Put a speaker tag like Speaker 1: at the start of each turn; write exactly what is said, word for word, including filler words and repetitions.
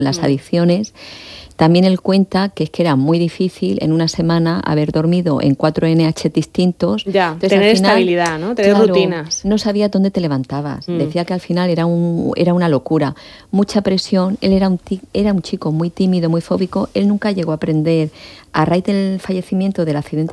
Speaker 1: las
Speaker 2: Mm.
Speaker 1: adicciones. También él cuenta que es que era muy difícil en una semana haber dormido en cuatro N H tics
Speaker 2: Ya,
Speaker 1: Entonces,
Speaker 2: tener
Speaker 1: al final,
Speaker 2: estabilidad, ¿no? Tener
Speaker 1: claro,
Speaker 2: rutinas.
Speaker 1: no sabía dónde te levantabas.
Speaker 2: Mm.
Speaker 1: Decía que al final era un era una locura, mucha presión. Él era un ti era un chico muy tímido, muy fóbico. Él nunca llegó a aprender, a raíz del fallecimiento del accidente